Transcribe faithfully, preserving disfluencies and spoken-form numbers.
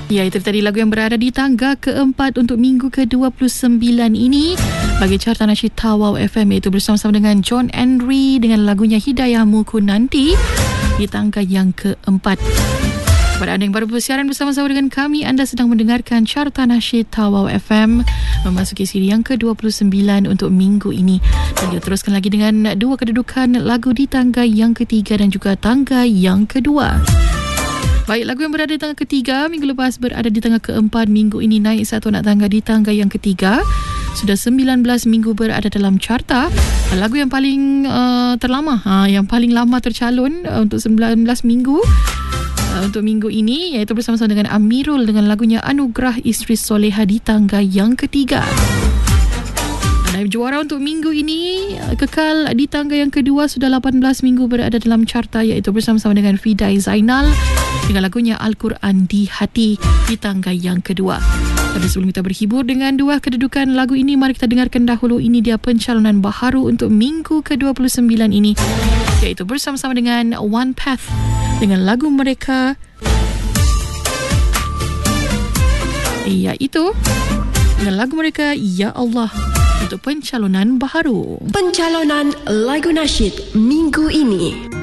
Ya, itu tadi lagu yang berada di tangga keempat untuk minggu ke dua puluh sembilan ini bagi carta nasyid Tawau F M, iaitu bersama-sama dengan John Henry dengan lagunya Hidayahmu Ku Nanti di tangga yang keempat. Kepada anda yang baru bersiaran bersama-sama dengan kami, anda sedang mendengarkan carta nasyid Tawau F M memasuki siri yang ke dua puluh sembilan untuk minggu ini. Dan kita teruskan lagi dengan dua kedudukan lagu di tangga yang ketiga dan juga tangga yang kedua. Baik, lagu yang berada di tangga ketiga minggu lepas berada di tangga keempat, minggu ini naik satu anak tangga di tangga yang ketiga. Sudah sembilan belas minggu berada dalam carta. Lagu yang paling uh, terlama, ha, yang paling lama tercalon uh, untuk sembilan belas minggu uh, untuk minggu ini, iaitu bersama-sama dengan Amirul dengan lagunya Anugerah Isteri Soleha di tangga yang ketiga. Dan juara untuk minggu ini kekal di tangga yang kedua, sudah lapan belas minggu berada dalam carta, iaitu bersama-sama dengan Fidai Zainal dengan lagunya Al-Quran di Hati di tangga yang kedua. Tapi sebelum kita berhibur dengan dua kedudukan lagu ini, mari kita dengarkan dahulu ini dia pencalonan baharu untuk minggu ke dua puluh sembilan ini, iaitu bersama-sama dengan One Path dengan lagu mereka, iaitu dengan lagu mereka Ya Allah, untuk pencalonan baharu. Pencalonan lagu nasyid minggu ini.